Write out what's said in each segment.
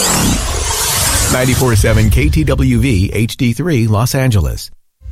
94.7 KTWV HD3 Los Angeles.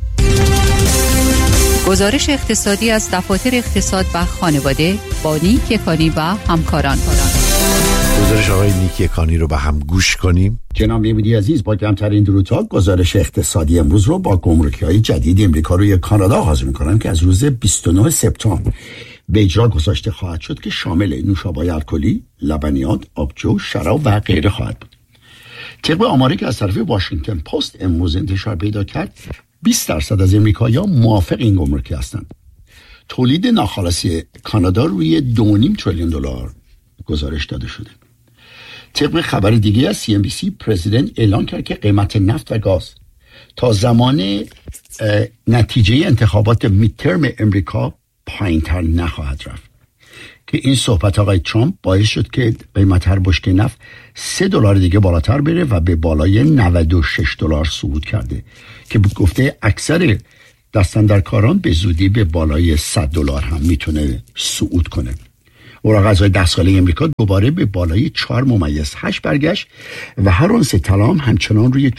گزارش اقتصادی از دفاتر اقتصاد و خانواده با نیک یکانی و همکاران. گزارش آقای نیک یکانی رو به هم گوش کنیم. جناب نمیدی عزیز، با کمترین درودها گزارش اقتصادی امروز رو با گمرکی‌های جدید امریکا روی کانادا آغاز می‌کنم که از روز 29 سپتامبر به اجرا گذاشته خواهد شد که شامل نوشابه‌های الکلی، لبنیات، آبجو، شراب و غیره خواهد بود. طبق آماری که از طرف واشنگتن پست امروز انتشار پیدا کرد، 20% از امریکایی‌ها موافق این گمرکی هستند. تولید ناخالصی کانادا روی 2.5 تریلیون دلار گزارش داده شده. طبق خبر دیگه از CNBC، پرزیدنت اعلان کرد که قیمت نفت و گاز تا زمان نتیجه انتخابات میدترم امریکا پایین‌تر نخواهد رفت، که این صحبت آقای ترامپ باعث شد که قیمت هر بشکه نفت $3 دیگه بالاتر بره و به بالای $96 صعود کرده که گفته اکثر دستاندرکاران به زودی به بالای $100 هم میتونه صعود کنه. اوراق قرضای 10 ساله امریکا دوباره به بالای 4.8 برگشت و هر اونس طلا همچنان روی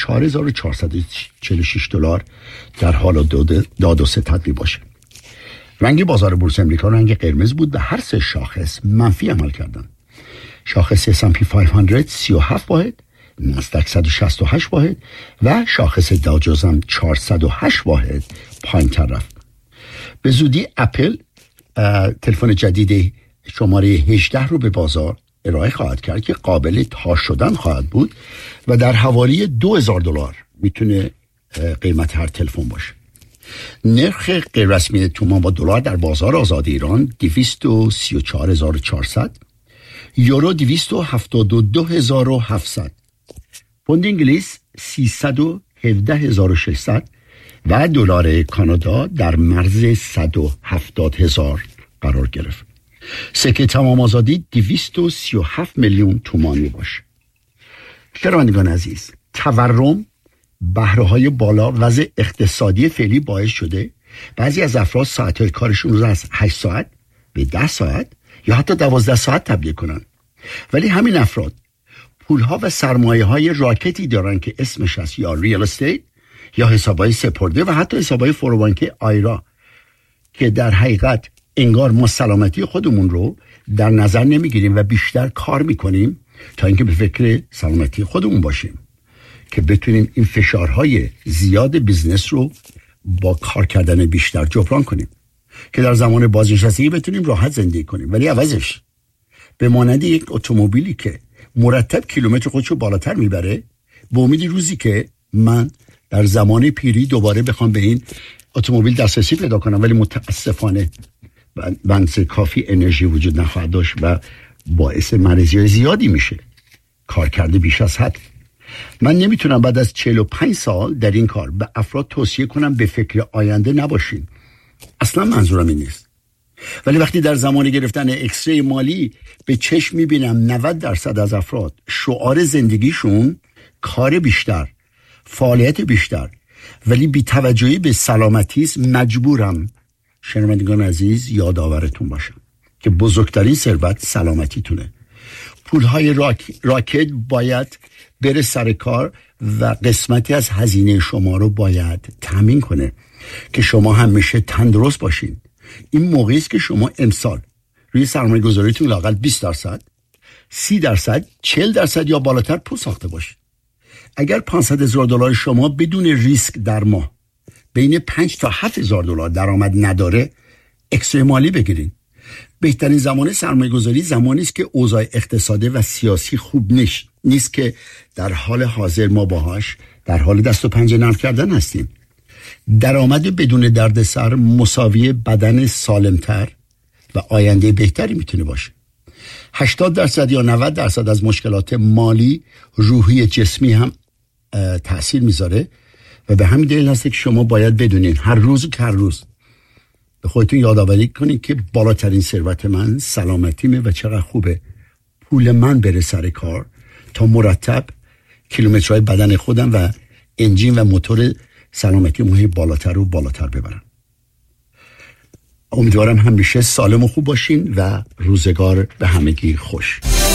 $4,446 در حال داد و ستد می باشه. رنگ بازار بورس امریکا رنگ قرمز بود و هر سه شاخص منفی عمل کردن. شاخص S&P 500 37 واحد، ناسدک 168 واحد و شاخص داو جونز 408 واحد پایین‌تر رفت. به زودی اپل تلفن جدید شماره 18 رو به بازار ارائه خواهد کرد که قابل تا شدن خواهد بود و در حوالی $2,000 میتونه قیمت هر تلفن باشه. نرخ غیر رسمی تومان با دلار در بازار آزاد ایران 234,400، یورو 272,700، پوند انگلیس 317,600 و دلار کانادا در مرز 170,000 قرار گرفت. سکه تمام آزادی 237 میلیون تومان می باشه. شنوندگان عزیز، تورم، بهره‌های بالا، وضع اقتصادی فعلی باعث شده بعضی از افراد ساعت‌های کارشون رو از 8 ساعت به 10 ساعت یا حتی 12 ساعت تبدیل کنن. ولی همین افراد پولها و سرمایه‌های راکتی دارن که اسمش هست یا ریال استیت یا حسابهای سپرده و حتی حسابهای 401k آیرا، که در حقیقت انگار ما سلامتی خودمون رو در نظر نمیگیریم و بیشتر کار میکنیم تا اینکه به فکر سلامتی خودمون باشیم که بتونیم این فشارهای زیاد بیزنس رو با کار کردن بیشتر جبران کنیم که در زمان بازنشستگی بتونیم راحت زندگی کنیم. ولی عوضش به مانند یک اتومبیلی که مرتب کیلومتر خودشو بالاتر میبره به امید روزی که من در زمان پیری دوباره بخوام به این اتومبیل دسترسی پیدا کنم، ولی متاسفانه بنز کافی انرژی وجود نخواهد داشت و باعث مریضی زیادی میشه. کار کرده بیش از حد. من نمیتونم بعد از 45 سال در این کار به افراد توصیه کنم به فکر آینده نباشین. اصلا منظورم این نیست. ولی وقتی در زمان گرفتن اکسری مالی به چشم میبینم 90% از افراد شعار زندگیشون کار بیشتر، فعالیت بیشتر، ولی بی توجهی به سلامتی است، مجبورم شنوندگان عزیز یادآورتون باشم که بزرگترین ثروت سلامتیتونه. پولهای راکت باید بره سر کار و قسمتی از هزینه شما رو باید تامین کنه که شما همیشه تندرست باشین. این موقعی است که شما امسال روی سرمایه گذاریتون لااقل 20%، 30%، 40% یا بالاتر پول ساخته باشید. اگر $500,000 شما بدون ریسک در ماه بین 5 تا 7,000 دلار درآمد نداره، اکسری مالی بگیرین. بهترین زمان سرمایه گذاری زمانی است که اوضاع اقتصادی و سیاسی خوب نیست که در حال حاضر ما باهاش در حال دست و پنجه نرم کردن هستیم. درآمد بدون دردسر مساوی بدن سالمتر و آینده بهتری میتونه باشه. 80% یا 90% از مشکلات مالی، روحی، جسمی هم تأثیر میذاره و به همین دلیل هست که شما باید بدونین هر روز که هر روز به خودتون یادآوری کنین که بالاترین ثروت من سلامتیمه و چقدر خوبه پول من بره سر کار تا مرتب کیلومترهای بدن خودم و انجین و موتور سلامتی مهم بالاتر و بالاتر ببرم. امیدوارم همیشه سالم و خوب باشین و روزگار به همگی خوش.